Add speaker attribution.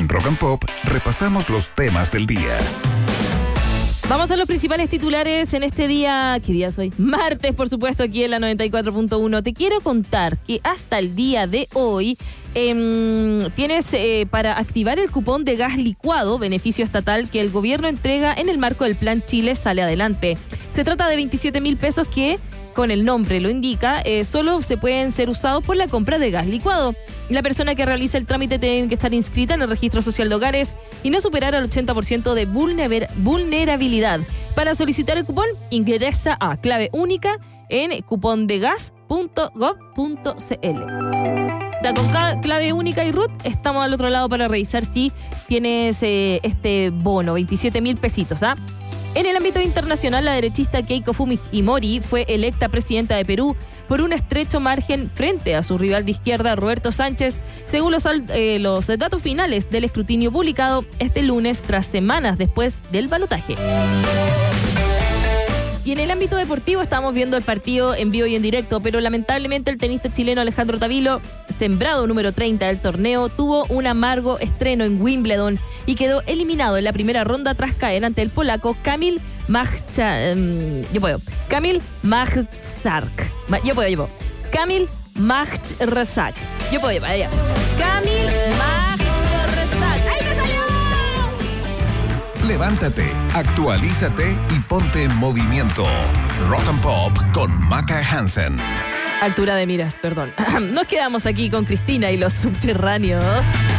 Speaker 1: En Rock and Pop repasamos los temas del día.
Speaker 2: Vamos a los principales titulares en este día. ¿Qué día es hoy? Martes, por supuesto, aquí en la 94.1. Te quiero contar que hasta el día de hoy tienes para activar el cupón de gas licuado, beneficio estatal que el gobierno entrega en el marco del Plan Chile Sale Adelante. Se trata de 27.000 pesos que, con el nombre lo indica, solo se pueden ser usados por la compra de gas licuado. La persona que realiza el trámite tiene que estar inscrita en el registro social de hogares y no superar el 80% de vulnerabilidad. Para solicitar el cupón, ingresa a clave única en cupondegas.gov.cl. O sea, con clave única y RUT estamos al otro lado para revisar si tienes este bono, 27.000 pesitos, ¿ah? En el ámbito internacional, la derechista Keiko Fujimori fue electa presidenta de Perú por un estrecho margen frente a su rival de izquierda, Roberto Sánchez, según los datos finales del escrutinio publicado este lunes tras semanas después del balotaje. Y en el ámbito deportivo estamos viendo el partido en vivo y en directo, pero lamentablemente el tenista chileno Alejandro Tavilo, sembrado número 30 del torneo, tuvo un amargo estreno en Wimbledon y quedó eliminado en la primera ronda tras caer ante el polaco Kamil Majczarek. Kamil Majczarek. Kamil Majczarek. ¡Ahí me salió!
Speaker 1: Levántate, actualízate y ponte en movimiento. Rock and Pop con Maca Hansen.
Speaker 2: Altura de miras, perdón. Nos quedamos aquí con Cristina y los subterráneos.